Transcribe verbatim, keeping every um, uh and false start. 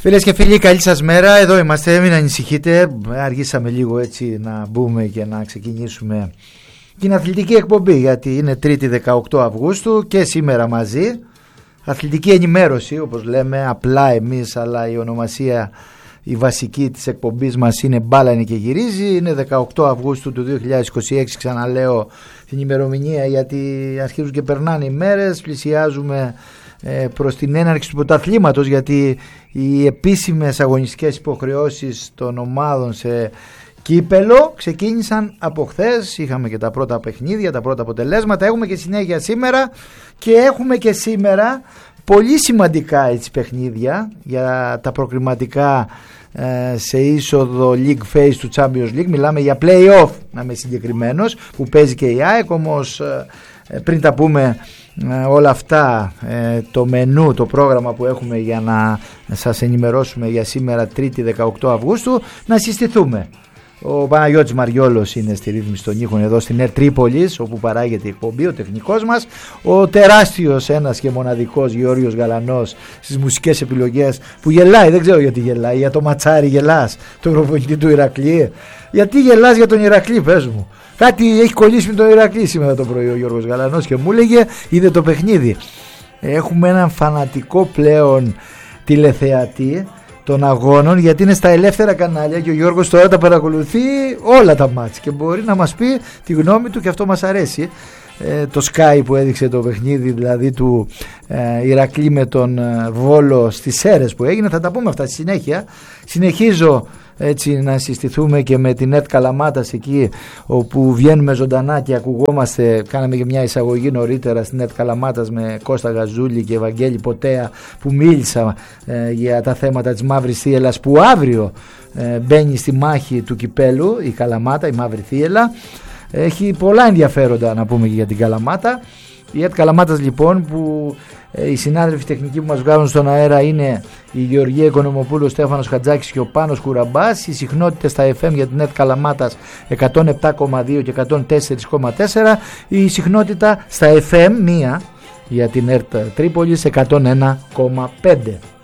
Φίλες και φίλοι, καλή σας μέρα. Εδώ είμαστε, μην ανησυχείτε. Αργήσαμε λίγο έτσι να μπούμε και να ξεκινήσουμε την αθλητική εκπομπή, γιατί είναι Τρίτη δεκαοκτώ Αυγούστου και σήμερα μαζί. Αθλητική ενημέρωση, όπως λέμε απλά εμείς, αλλά η ονομασία, η βασική της εκπομπής μας είναι Μπάλα είναι και γυρίζει. Είναι δεκαοκτώ Αυγούστου του δύο χιλιάδες είκοσι έξι, ξαναλέω την ημερομηνία, γιατί αρχίζουν και περνάνε οι μέρες, πλησιάζουμε προς την έναρξη του πρωταθλήματος, γιατί οι επίσημες αγωνιστικές υποχρεώσεις των ομάδων σε κύπελο ξεκίνησαν από χθες. Είχαμε και τα πρώτα παιχνίδια, τα πρώτα αποτελέσματα, έχουμε και συνέχεια σήμερα και έχουμε και σήμερα πολύ σημαντικά έτσι παιχνίδια για τα προκριματικά ε, σε είσοδο League Phase του Champions League. Μιλάμε για play-off, να είμαι συγκεκριμένος, που παίζει και η ΑΕΚ. Όμως ε, πριν τα πούμε ε, όλα αυτά, ε, το μενού, το πρόγραμμα που έχουμε για να σας ενημερώσουμε για σήμερα Τρίτη δεκαοκτώ Αυγούστου, να συστηθούμε. Ο Παναγιώτης Μαριόλος είναι στη ρύθμιση των ήχων εδώ στην ΕΡΤ Τρίπολης, όπου παράγεται η εκπομπή, ο τεχνικός μας. Ο τεράστιος, ένας και μοναδικός Γεώργιος Γαλανός στις μουσικές επιλογές, που γελάει, δεν ξέρω γιατί γελάει. Για το ματσάρι γελάς, το προπονητή του Ηρακλή? Γιατί γελάς για τον Ηρακλή, πες μου? Κάτι έχει κολλήσει με τον Ηρακλή σήμερα το πρωί ο Γιώργος Γαλανός και μου έλεγε, είδε το παιχνίδι. Έχουμε έναν φανατικό πλέον τηλεθεατή των αγώνων, γιατί είναι στα ελεύθερα κανάλια και ο Γιώργος τώρα τα παρακολουθεί όλα τα μάτς και μπορεί να μας πει τη γνώμη του, και αυτό μας αρέσει. Ε, το Sky που έδειξε το παιχνίδι δηλαδή του ε, Ηρακλή με τον ε, Βόλο στις Σέρρες που έγινε, θα τα πούμε αυτά στη συνέχεια. Συνεχίζω έτσι να συστηθούμε και με την ΕΡΤ Καλαμάτας, εκεί όπου βγαίνουμε ζωντανά και ακουγόμαστε. Κάναμε και μια εισαγωγή νωρίτερα στην ΕΡΤ Καλαμάτας με Κώστα Γαζούλη και Ευαγγέλη Ποτέα, που μίλησα ε, για τα θέματα της Μαύρης Θύελλας, που αύριο ε, μπαίνει στη μάχη του κυπέλου η Καλαμάτα, η Μαύρη Θύελλα. Έχει πολλά ενδιαφέροντα να πούμε και για την Καλαμάτα. Η ΕΡΤ Καλαμάτας λοιπόν, που ε, οι συνάδελφοι τεχνικοί που μας βγάζουν στον αέρα είναι η Γεωργία Οικονομοπούλου, ο Στέφανος Χατζάκης και ο Πάνος Κουραμπάς. Οι συχνότητες στα εφ εμ για την ΕΡΤ Καλαμάτας εκατόν επτά κόμμα δύο και εκατόν τέσσερα κόμμα τέσσερα. Η συχνότητα στα εφ εμ μία για την ΕΡΤ Τρίπολης εκατόν ένα κόμμα πέντε.